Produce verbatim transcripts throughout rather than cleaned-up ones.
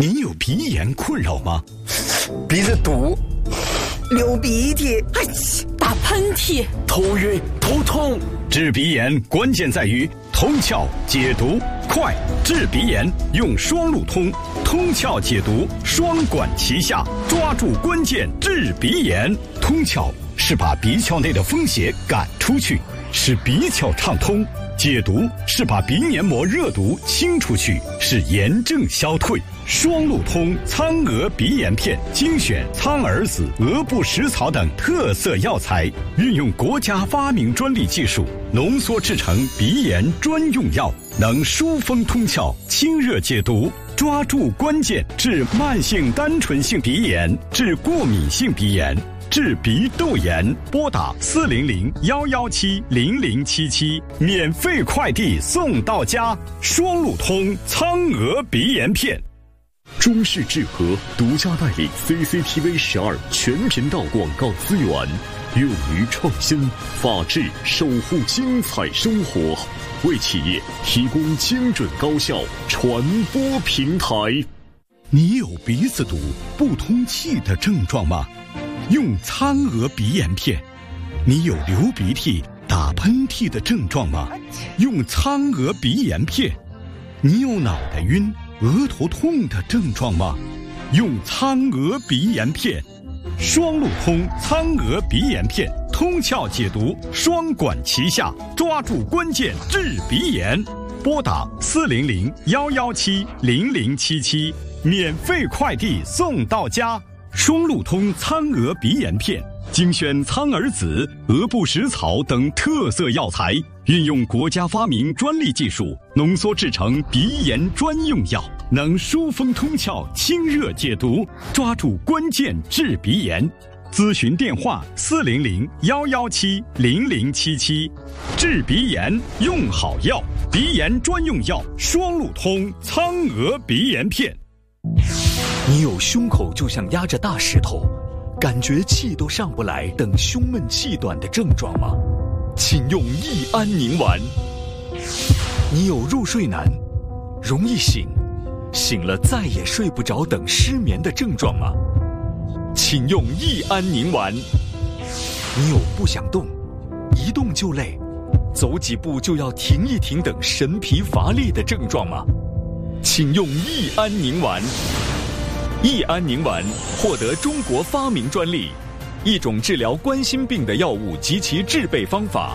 您有鼻炎困扰吗？ 鼻子堵，流鼻涕， 哎，打喷嚏， 头晕头痛。 治鼻炎关键在于通窍解毒快，治鼻炎用双路通，通窍解毒双管齐下，抓住关键治鼻炎。通窍是把鼻窍内的风邪赶出去，使鼻窍畅通；解毒是把鼻黏膜热毒清出去，使炎症消退。双路通苍蛾鼻炎片精选苍耳子、鹅不食草等特色药材，运用国家发明专利技术浓缩制成鼻炎专用药，能疏风通窍、清热解毒，抓住关键治慢性单纯性鼻炎、治过敏性鼻炎、治鼻窦炎。拨打四零零幺幺七零零七七，免费快递送到家。双路通苍蛾鼻炎片。 中视智和独家代理 C C T V 十二全频道广告资源，勇于创新，法治守护精彩生活，为企业提供精准高效传播平台。 你有鼻子堵、不通气的症状吗？用苍蛾鼻炎片。你有流鼻涕、打喷嚏的症状吗？用苍蛾鼻炎片。你有脑袋晕、额头痛的症状吗？用苍蛾鼻炎片。双路通苍蛾鼻炎片，通窍解毒双管齐下，抓住关键治鼻炎。拨打四零零幺幺七零零七七，免费快递送到家。双路通苍蛾鼻炎片精选苍耳子、鹅不食草等特色药材，运用国家发明专利技术浓缩制成鼻炎专用药，能疏风通窍、清热解毒，抓住关键治鼻炎。咨询电话四零零幺幺七零零七七。治鼻炎用好药，鼻炎专用药双路通苍蛾鼻炎片。 你有胸口就像压着大石头，感觉气都上不来等胸闷气短的症状吗？请用益安宁丸。你有入睡难、容易醒、醒了再也睡不着等失眠的症状吗？请用益安宁丸。你有不想动、一动就累、走几步就要停一停等神疲乏力的症状吗？请用益安宁丸。益安宁丸获得中国发明专利，一种治疗冠心病的药物及其制备方法。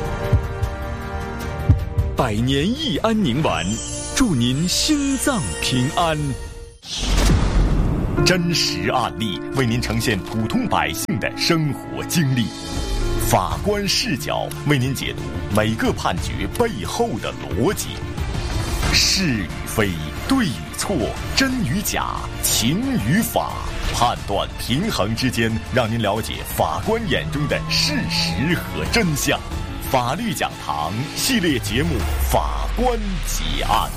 百年益安宁丸，祝您心脏平安。 真实案例为您呈现普通百姓的生活经历，法官视角为您解读每个判决背后的逻辑，是与非，对与错，真与假，情与法，判断平衡之间，让您了解法官眼中的事实和真相。法律讲堂系列节目《法官结案》。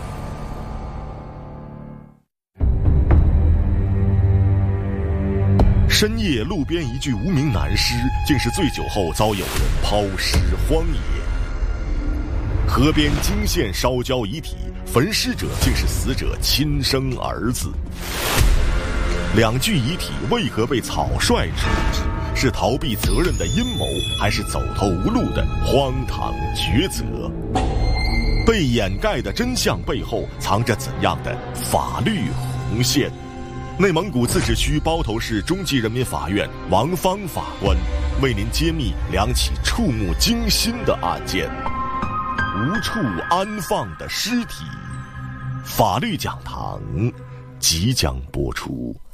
深夜路边一具无名男尸，竟是醉酒后遭有人抛尸荒野。河边惊现烧焦遗体，焚尸者竟是死者亲生儿子。两具遗体为何被草率处置？是逃避责任的阴谋，还是走投无路的荒唐抉择？被掩盖的真相背后藏着怎样的法律红线？内蒙古自治区包头市中级人民法院王芳法官为您揭秘两起触目惊心的案件：无处安放的尸体。法律讲堂即将播出。